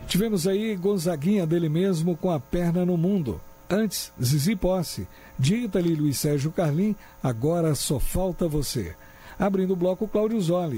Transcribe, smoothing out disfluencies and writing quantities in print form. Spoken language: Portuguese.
Tivemos aí Gonzaguinha dele mesmo com A Perna no Mundo. Antes, Zizi Posse, de Ítalo e Luiz Sérgio Carlim, Agora Só Falta Você. Abrindo o bloco, Cláudio Zoli,